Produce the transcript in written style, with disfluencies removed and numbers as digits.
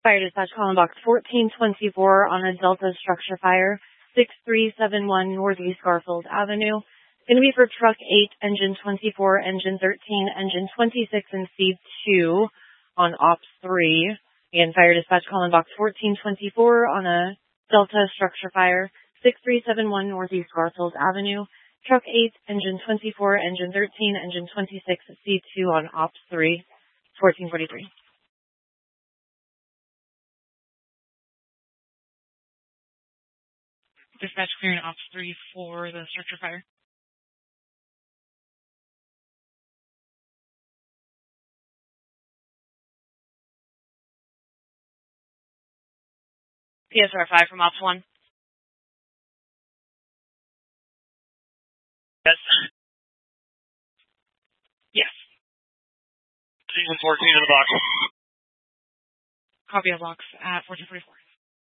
Fire dispatch calling box 1424 on a Delta structure fire, 6371 Northeast Garfield Avenue. Going to be for truck 8, engine 24, engine 13, engine 26, and seed 2 on ops 3. Again, fire dispatch calling box 1424 on a Delta structure fire, 6371 Northeast Garfield Avenue. Truck 8, engine 24, engine 13, engine 26, seed 2 on ops 3, 1443. Dispatch clearing ops 3 for the structure fire. PSR 5 from ops 1. Yes. Yes. Season 14 in the box. Copy of box at 1444.